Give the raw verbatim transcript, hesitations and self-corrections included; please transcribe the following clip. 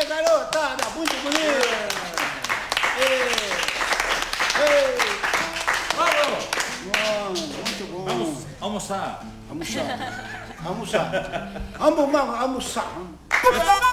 Aê, garotada, muito bonito. Vamos! Bom, muito bom. Vamos almoçar. Almoçar. Almoçar. Vamos, vamos almoçar.